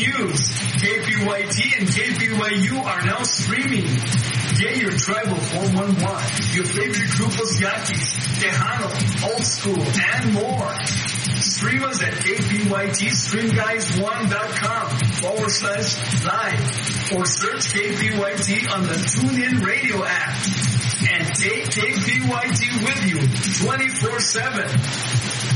news. KPYT and KPYU are now streaming. Get your tribal 411, your favorite grupos Yaquis, Tejano, Old School, and more. Stream us at KPYTStreamguys1.com/live or search KPYT on the TuneIn Radio app. And take KPYT with you 24/7.